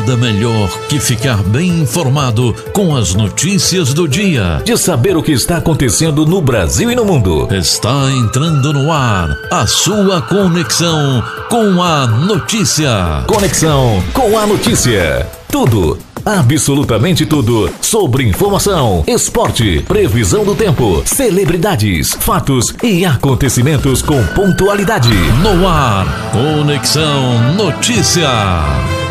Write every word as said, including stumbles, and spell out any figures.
Nada melhor que ficar bem informado com as notícias do dia. De saber o que está acontecendo no Brasil e no mundo. Está entrando no ar a sua conexão com a notícia. Conexão com a notícia. Tudo, absolutamente tudo sobre informação, esporte, previsão do tempo, celebridades, fatos e acontecimentos com pontualidade. No ar, Conexão Notícia.